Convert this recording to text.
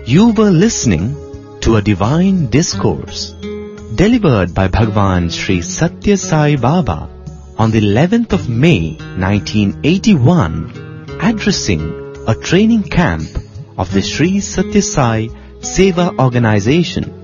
You were listening to a divine discourse delivered by Bhagwan Sri Satya Sai Baba on the 11th of May 1981, addressing a training camp of the Sri Satya Sai Seva Organization